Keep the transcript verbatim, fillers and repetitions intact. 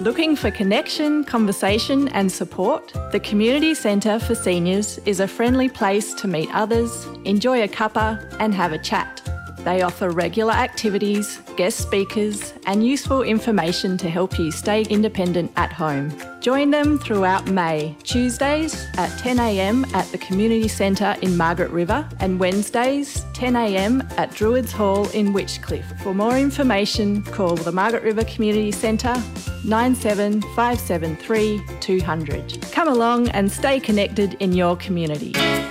Looking for connection, conversation and support? The Community Centre for Seniors is a friendly place to meet others, enjoy a cuppa and have a chat. They offer regular activities, guest speakers and useful information to help you stay independent at home. Join them throughout May, Tuesdays at ten a m at the Community Centre in Margaret River and Wednesdays ten a m at Druids Hall in Witchcliffe. For more information, call the Margaret River Community Centre nine seven five seven three two hundred. Come along and stay connected in your community.